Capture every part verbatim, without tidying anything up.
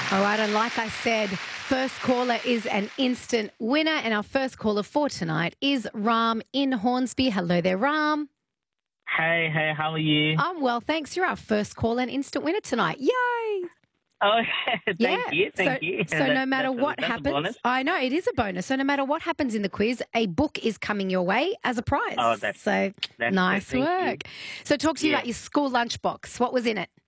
All right, and like I said, first caller is an instant winner, and our first caller for tonight is Ram in Hornsby. Hello there, Ram. Hey, hey, how are you? I'm well, thanks. You're our first caller and instant winner tonight. Yay! Oh, thank Yeah. you, thank so, you. So That- no matter that's a- what that's a happens, bonus. I know it is a bonus. So no matter what happens in the quiz, a book is coming your way as a prize. Oh, that's- so that's nice good. Thank you. work. So talk to you Yeah. about your school lunchbox. What was in it?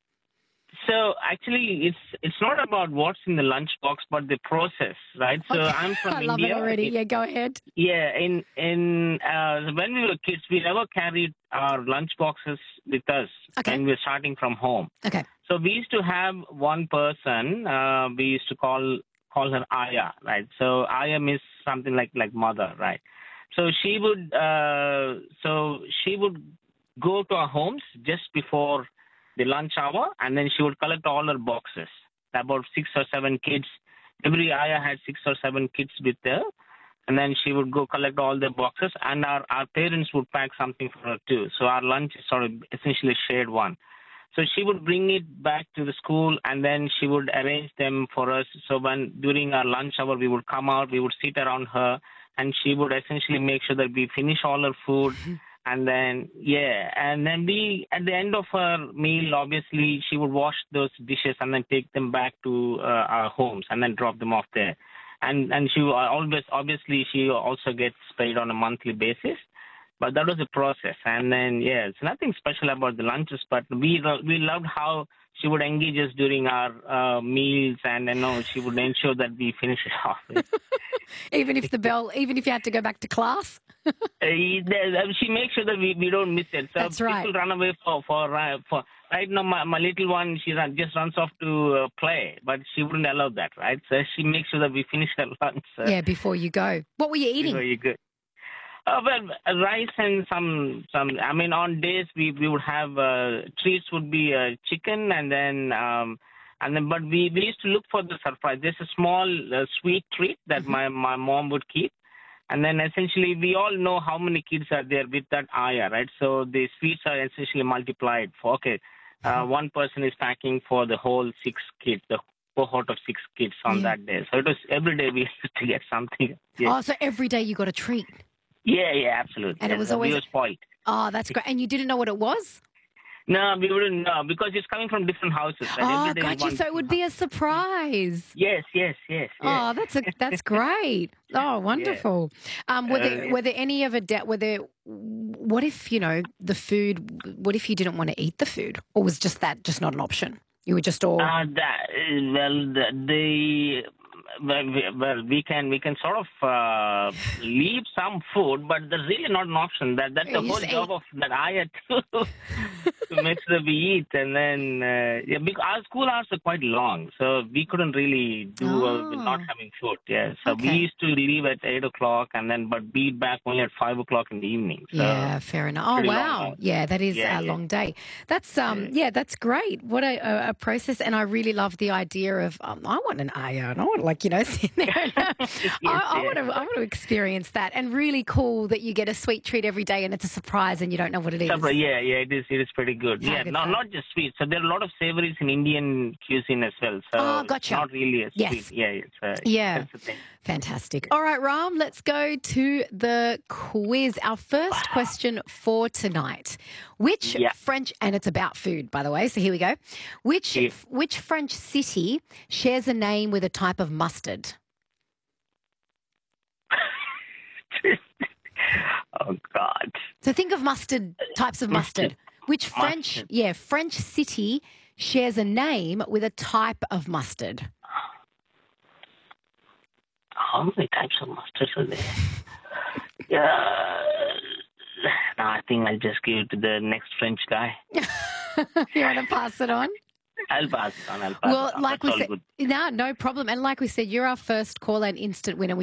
So actually, it's it's not about what's in the lunchbox, but the process, right? So Okay. I'm from I love India. it already. Yeah, go ahead. Yeah, in in uh, when we were kids, we never carried our lunchboxes with us Okay. when we were starting from home. Okay. So we used to have one person. Uh, we used to call call her Aya, right? So Aya means something like like mother, right? So she would uh, so she would go to our homes just before the lunch hour, and then she would collect all her boxes. About six or seven kids. Every Aya had six or seven kids with her, and then she would go collect all the boxes, and our, our parents would pack something for her too. So our lunch is sort of essentially shared one. So she would bring it back to the school, and then she would arrange them for us. So when during our lunch hour, we would come out, we would sit around her, and she would essentially make sure that we finish all her food. And then, yeah, and then we, at the end of her meal, obviously, she would wash those dishes and then take them back to uh, our homes and then drop them off there. And and she always, obviously, she also gets paid on a monthly basis. But that was the process. And then, yeah, it's nothing special about the lunches, but we lo- we loved how she would engage us during our uh, meals, and you know, she would ensure that we finish it off. Even if the bell, even if you had to go back to class. Uh, there- she makes sure that we, we don't miss it. So That's right. people run away for for uh, for right now. My, my little one, she run, just runs off to uh, play, but she wouldn't allow that, right? So she makes sure that we finish her lunch. Uh, Yeah, before you go. What were you eating? Before you go. Uh, well, uh, rice and some some. I mean, on days we we would have uh, treats would be uh, chicken, and then um, and then but we, we used to look for the surprise. There's a small uh, sweet treat that Mm-hmm. my my mom would keep. And then essentially, we all know how many kids are there with that Aya, right? So the sweets are essentially multiplied for, okay, uh, one person is packing for the whole six kids, the cohort of six kids on Yeah. that day. So it was every day we used to get something. Yeah, Oh, so every day you got a treat. yeah, yeah, absolutely. And it Yes, was uh, always- We were spoiled. Oh, that's great. And you didn't know what it was? No, we wouldn't know because it's coming from different houses. Right? Oh, Every day is gotcha. one So it would be a surprise. Yes, yes, yes. yes. Oh, that's a that's great. Oh, wonderful. Um, were there Uh, were there any of a de- were there? What if you know the food? What if you didn't want to eat the food, or was just that just not an option? You were just all Uh, that, uh, well, the, the well, we, well, we can we can sort of uh, leave some food, but that's really not an option. That that's Yeah, the you whole just job ate. of that I had to to make sure we eat, and then uh, yeah, because our school hours are quite long, so we couldn't really do uh, with not Oh. having food. Yeah, so we Okay. used to leave at eight o'clock, and then but be back only at five o'clock in the evening. So, Yeah, fair enough. Oh, pretty long wow. hours. Yeah, that is Yeah, a yeah. long day. That's um, yeah, that's great. What a, a, a process, and I really love the idea of um, I want an Aya, and I want like you know sit there. And, uh, Yes, I, I yeah. want to, I want to experience that, and really cool that you get a sweet treat every day, and it's a surprise, and you don't know what it is. Supper, yeah, yeah, it is. It is pretty good. How yeah, good's no, that? not just sweet. So there are a lot of savories in Indian cuisine as well. So Oh, it's gotcha. not really a Yes. sweet. Yeah, it's uh, Yeah. That's the thing. Fantastic. All right, Ram, let's go to the quiz. Our first question for tonight. Which Yeah. French, and it's about food, by the way, so here we go. Which, Yeah. which French city shares a name with a type of mustard? Oh God. So think of mustard, types of mustard. Mustard. Which French, Mustard. yeah, French city shares a name with a type of mustard? How many types of mustards are there? Yeah. No, I think I'll just give it to the next French guy. You want to pass it on? I'll pass it on. I'll pass Well, it on. like That's we all said, good. no, no problem. And like we said, you're our first call and instant winner.